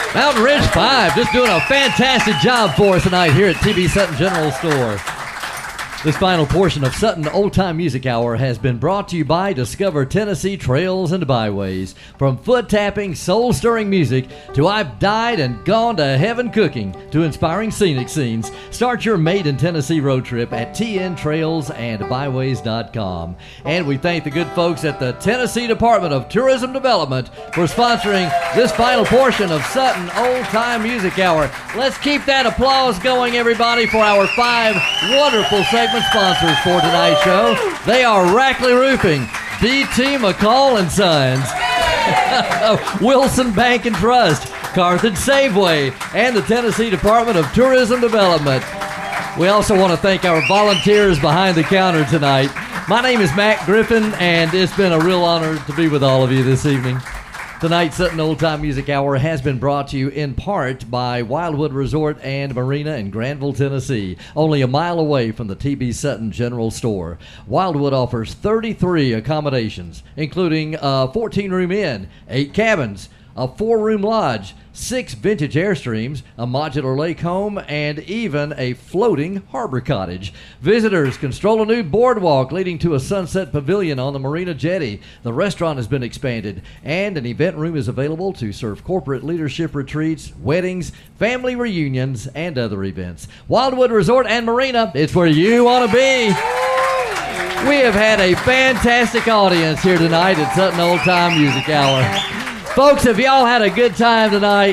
Mountain Ridge 5 just doing a fantastic job for us tonight here at TB Sutton General Store. This final portion of Sutton Old Time Music Hour has been brought to you by Discover Tennessee Trails and Byways. From foot-tapping, soul-stirring music to I've Died and Gone to Heaven cooking to inspiring scenic scenes, start your Made in Tennessee road trip at tntrailsandbyways.com. And we thank the good folks at the Tennessee Department of Tourism Development for sponsoring this final portion of Sutton Old Time Music Hour. Let's keep that applause going, everybody, for our 5 wonderful segment sponsors for tonight's show. They are Rackley Roofing, D.T. McCall and Sons, Wilson Bank and Trust, Carthage Safeway, and the Tennessee Department of Tourism Development. We also want to thank our volunteers behind the counter tonight. My name is Matt Griffin, and it's been a real honor to be with all of you this evening. Tonight's Sutton Old Time Music Hour has been brought to you in part by Wildwood Resort and Marina in Granville, Tennessee, only a mile away from the TB Sutton General Store. Wildwood offers 33 accommodations, including a 14-room inn, 8 cabins, a 4-room lodge, 6 vintage Airstreams, a modular lake home, and even a floating harbor cottage. Visitors can stroll a new boardwalk leading to a sunset pavilion on the Marina Jetty. The restaurant has been expanded, and an event room is available to serve corporate leadership retreats, weddings, family reunions, and other events. Wildwood Resort and Marina, it's where you want to be. We have had a fantastic audience here tonight at Sutton Old Time Music Hour. Folks, have y'all had a good time tonight?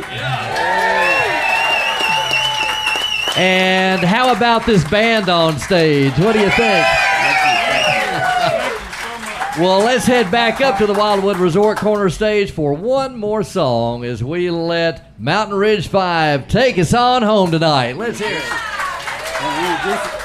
And how about this band on stage? What do you think? Well, let's head back up to the Wildwood Resort corner stage for one more song as we let Mountain Ridge 5 take us on home tonight. Let's hear it.